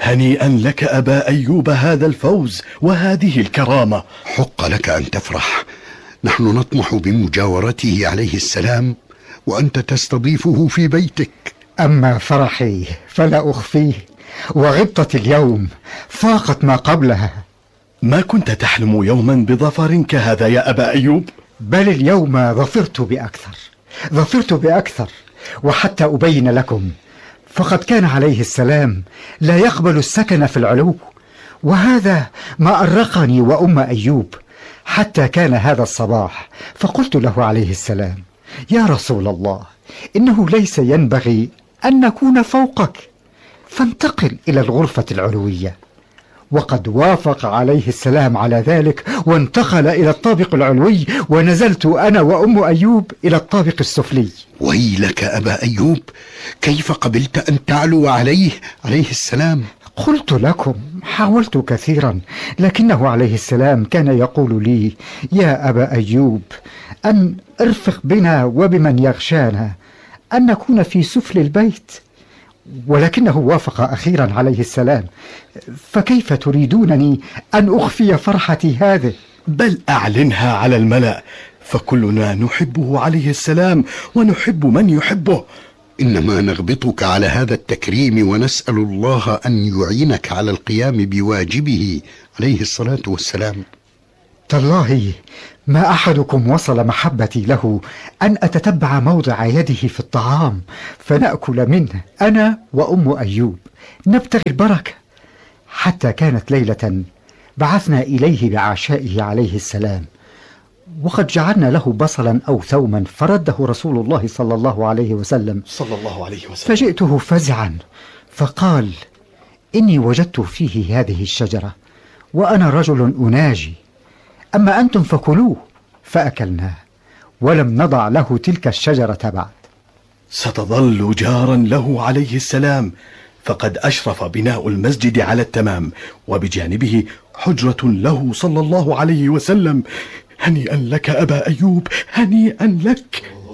هنيئا لك أبا أيوب هذا الفوز وهذه الكرامة. حق لك أن تفرح، نحن نطمح بمجاورته عليه السلام وأنت تستضيفه في بيتك. أما فرحي فلا أخفيه، وغبطة اليوم فاقت ما قبلها. ما كنت تحلم يوما بظفر كهذا يا أبا أيوب؟ بل اليوم ظفرت بأكثر. وحتى أبين لكم، فقد كان عليه السلام لا يقبل السكن في العلو، وهذا ما أرقني وأم أيوب. حتى كان هذا الصباح فقلت له عليه السلام: يا رسول الله، إنه ليس ينبغي أن نكون فوقك، فانتقل إلى الغرفة العلوية. وقد وافق عليه السلام على ذلك، وانتقل إلى الطابق العلوي، ونزلت أنا وأم أيوب إلى الطابق السفلي. ويلك أبا أيوب، كيف قبلت أن تعلو عليه السلام؟ قلت لكم حاولت كثيرا، لكنه عليه السلام كان يقول لي: يا أبا أيوب، أن ارفق بنا وبمن يغشانا، أن نكون في سفل البيت. ولكنه وافق أخيرا عليه السلام، فكيف تريدونني أن أخفي فرحتي هذه؟ بل أعلنها على الملأ، فكلنا نحبه عليه السلام ونحب من يحبه. إنما نغبطك على هذا التكريم، ونسأل الله أن يعينك على القيام بواجبه عليه الصلاة والسلام. تالله ما أحدكم وصل محبتي له أن أتتبع موضع يده في الطعام فنأكل منه أنا وأم أيوب نبتغي البركة. حتى كانت ليلة بعثنا إليه بعشائه عليه السلام، وقد جعلنا له بصلا أو ثوما فرده رسول الله صلى الله عليه وسلم. فجئته فزعا فقال: إني وجدت فيه هذه الشجرة وأنا رجل أناجي، أما أنتم فكلوه. فأكلناه ولم نضع له تلك الشجرة بعد. ستظل جارا له عليه السلام، فقد أشرف بناء المسجد على التمام، وبجانبه حجرة له صلى الله عليه وسلم. هنيئا لك أبا أيوب، هنيئا لك.